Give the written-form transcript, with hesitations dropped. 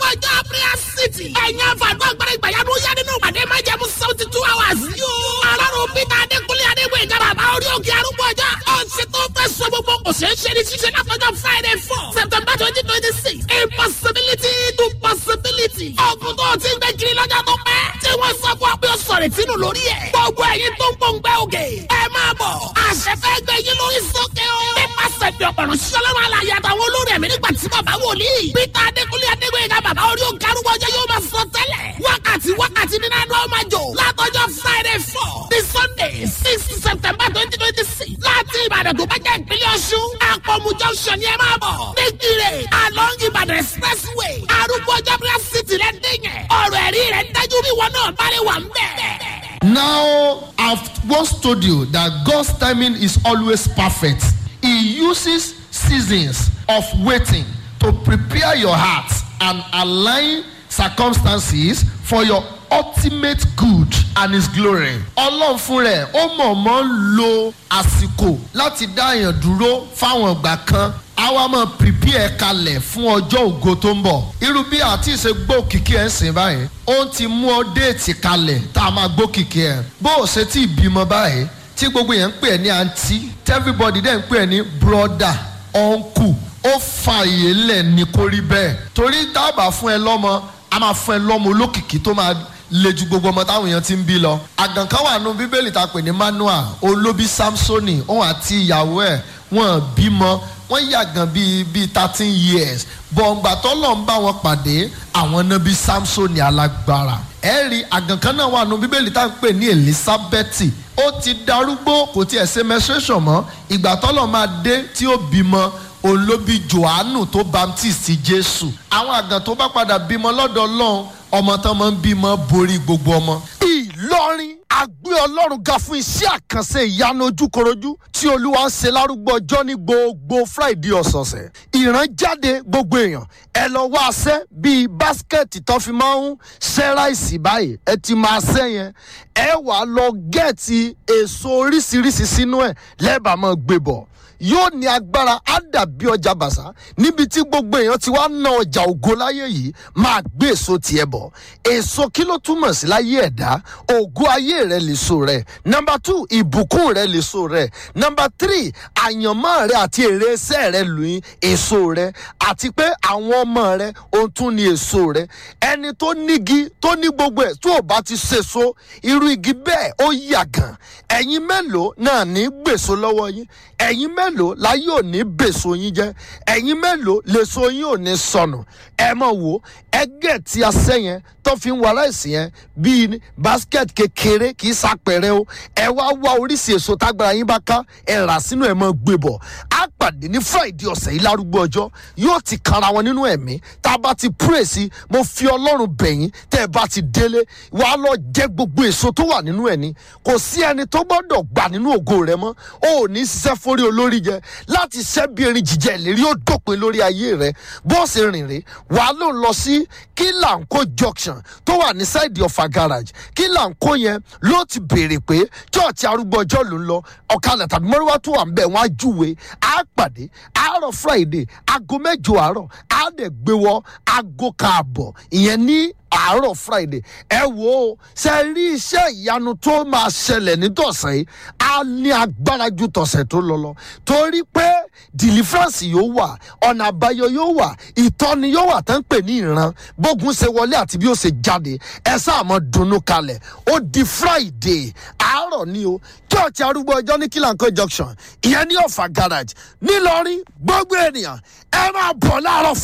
ọjọ́ prayer city. ẹ̀yin àfàdúrà gbọ́dọ̀ ìgbàyàdó yá nínú ìpàdé májẹ̀mú 72 hours. yóò alárùn peter adékúnlé adégbèjà bàbá orí òkè arúgbó ọjà. ọ̀sẹ̀ tó fẹ́ sọ gbogbo kò ṣeé ṣe ní ṣíṣe látọjọ́ Friday 4 September 2026. impossibility to possibility. ọ̀gùn tó ti ń gbé kiri lọ́jọ́ tó pẹ́. tí wọ́n sọ fún ọ pé ó sọ̀rọ̀ ìtinú lórí ẹ̀. gbogbo ẹ̀yin tó ń gbòǹgbẹ́ òkè. ẹ máa bọ̀. àṣẹ fẹ́ gbé yín lórí sókè o. nípasẹ̀ bí ọ̀pọ̀rọ̀ sọlọ́run alàyè àtàwọn olórí ẹ̀mí nígbà tí bàbá wòlíì. Peter Adékúnlé Adégbèyìnká bàbá orí òkè arúgbó ọjọ́ yóò máa sọ tẹ́lẹ̀. wákàtí nínú àdúrà máa jò. látọjọ́ Friday 4 ní Sunday 6 September 2026. láti Ìbàdàn tó bá jẹ́ ìpínlẹ̀ Ọ̀ṣun. Àpọ̀mù junction ni ẹ máa bọ̀. nígbìrè along Ìbàdàn expressway. arúgbó ọjọ́ prayer city rẹ̀ dìyẹn. ọ̀rọ̀ ẹ̀rí rẹ̀ dájú bí wọn náà bá lè wà ń bẹ̀. Now, I've once told you that God's timing is always perfect. He uses seasons of waiting to prepare your heart and align circumstances for your ultimate good and his glory. Ọlọ́run fún rẹ̀ ó mọ̀ọ́mọ̀ ń lo àsìkò láti dá èèyàn dúró fáwọn ìgbà kan. Àwa máa prepare kalẹ̀ fún ọjọ́ ògo tó ń bọ̀. Irú bí àti ìṣe gbókìkí ẹ̀ ń sìn báyìí, ó ti mú ọ déètì kalẹ̀ tá a máa gbókìkí ẹ̀. Bó o ṣe tí ì bímọ báyìí, tí gbogbo yẹn ń pè ẹ́ ní àǹtí, tí everybody dẹ̀ ń pè ẹ́ ní brother, uncle, ó fa ìyè lẹ̀ ní kó rí bẹ́ẹ̀. Torí dábàá fún ẹ lọ́mọ, a máa fún ẹ lọ́mọ olókìkí tó máa le ju gbogbo ọmọ táwọn èèyàn ti ń bí lọ. Àgàn kan wà nù Bíbélì tá a pè ní Manoa, olóbí Samsoni, òun àti ìyàwó ẹ̀ wọ́n bímọ. Wọ́n yàgàn bíi 13 years. Bọ̀ǹgbà tọ́lọ̀ ń bá wọn pàdé àwọn náà bíi Samsoni alágbára. Ẹ rí àgàn kan náà wà nù Bíbélì tá a pè ní Elizabeth. Ó ti darúgbó, kò tiẹ̀ ṣe menstruation mọ́. Ìgbà tọ́lọ̀ máa dé tí ó bímọ, òun ló bí Jòhánù tó baptist Jésù. Àwọn àgàn tó bá padà bímọ lọ́dọ̀ Ọlọ́run, ọmọ tán máa ń bímọ borí gbogbo ọmọ. Ìlọrin àgbé Ọlọ́run ga fún iṣẹ́ àkànṣe ìyanu ojúkorojú tí Olúwa ń ṣe lárúgbó ọjọ́ ní gbogbo Friday ọ̀sọ̀ọ̀sẹ̀. Ìrànjáde gbogbo èèyàn ẹ lọ wá aṣẹ́ bíi báskẹ̀tì tó fi máa ń ṣẹ́ ráìsì báyìí, ẹ ti máa ṣẹ́ yẹn. Ẹ wàá lọ gẹ̀ẹ́tì èso oríṣiríṣi sínú ẹ̀ lẹ́bàá máa gbé bọ̀. Yóò ní agbára á dàbí ọjà bàṣà níbi tí gbogbo èèyàn ti wá ná ọjà ògo láyé yìí. Máa gbé èso tiẹ̀ bọ̀. Èso kí ló túmọ̀ sí láyé ẹ̀dá? Ògo ayé rẹ lèso rẹ. Number 2, ìbùkún rẹ lèso rẹ. Number 3, àyànmọ́ rẹ àti èrè iṣẹ́ rẹ lóyún èso rẹ. Àti pé àwọn ọmọ rẹ ohun tún ní èso rẹ. Ẹni tó nígi tó ní gbogbo ẹ̀ tó ò bá ti ṣèso, irú igi bẹ́ẹ̀ ó yàgàn. Ẹ̀yin mélòó náà ní gbèso lọ́wọ́ yín? Ẹ̀yin mélòó láyé ò ní bèso yín jẹ́? Ẹ̀yin mélòó lèso yín ò ní sọnù? Ẹ mọ̀ wò ẹgẹ́ tí a sẹ́ yẹn tó fi ń wá ráìsì yẹn bíi basket kékeré kì í sàpẹrẹ o. Ẹ wá oríṣi èso tágbára yín bá ká ẹ rà sínú ẹ mọ́ gbé bọ̀. Á pàdé ní Friday ọ̀sẹ̀ yìí lárúgbó ọjọ́ yóò ti kanra wọn nínú ẹ̀mí. Tá a bá ti pray sí, mo fi Ọlọ́run bẹ̀yìn tẹ́ ẹ bá ti délé wàá lọ jẹ gbogbo èso tó wà nínú ẹ̀ ní. Kò sí ẹni tó gbọ́dọ̀ gbà nínú ògo rẹ mọ́. O ò ní ṣiṣẹ́ forí olórí jẹ láti ṣẹ́ bí erin jíjẹ ìlérí ó dópin lórí ayé rẹ. Bó ṣe rìn rè wàá ló lọ sí Kílàńkó junction tó wà ní sáìdì Ọ̀fà garage. Kílàńkó yẹn ló ti béèrè pé chọ́ọ̀chì arúgbó ọjọ́ ló ń lọ. Ọ̀kadà tàbí mọ́ríwá tó wà ń bẹ̀ wọ́n á júwe. Á pàdé àárọ̀ Friday aago 8 àárọ̀ á dẹ̀ gbé wọ aago 5 ìyẹn ní àárọ̀ Friday. Ẹ wo ṣe rí iṣẹ́ ìyanu tó máa ṣẹlẹ̀ ní tọ̀sẹ̀ yìí á ní agbára ju tọ̀sẹ̀ tó lọ torí pé deliverance yóò wà, ọ̀nà àbáyọ yóò wà, ìtọ́ni yóò wà tán pè ní ìran bógun ṣe wọlé àti bí ó ṣe jáde. Ẹ sáà mọ́ dunnú kalẹ̀. Ó di Friday àárọ̀ ni o. Church arúgbó ọjọ́ ní Kílàńkó junction ìyẹn ní Ọ̀fà garage nílọrin. Gbogbo ènìyàn ẹ máa bọ̀ láàárọ̀